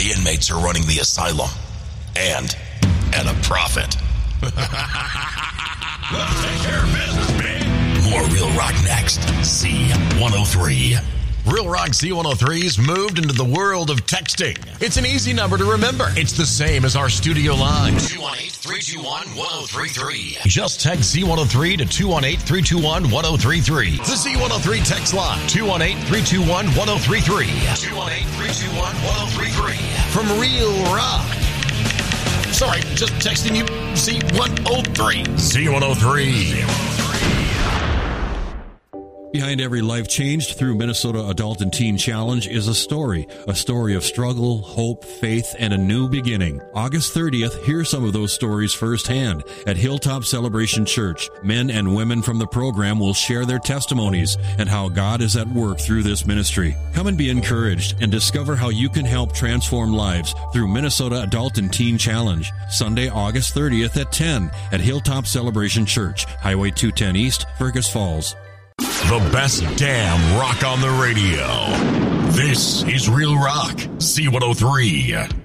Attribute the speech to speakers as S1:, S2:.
S1: The inmates are running the asylum. And at a profit.
S2: Let's take care of business, man.
S1: More Real Rock next. C103.
S3: Real Rock C103's moved into the world of texting. It's an easy number to remember. It's the same as our studio line.
S1: 218-321-1033.
S3: Just text C103 to 218-321-1033. The C103 text line. 218-321-1033.
S1: 218-321-1033.
S3: From Real Rock. Sorry, just texting you C103. C103.
S4: Behind every life changed through Minnesota Adult and Teen Challenge is a story of struggle, hope, faith, and a new beginning. August 30th, hear some of those stories firsthand. At Hilltop Celebration Church, men and women from the program will share their testimonies and how God is at work through this ministry. Come and be encouraged and discover how you can help transform lives through Minnesota Adult and Teen Challenge. Sunday, August 30th at 10 at Hilltop Celebration Church, Highway 210 East, Fergus Falls.
S2: The best damn rock on the radio. This is Real Rock C103.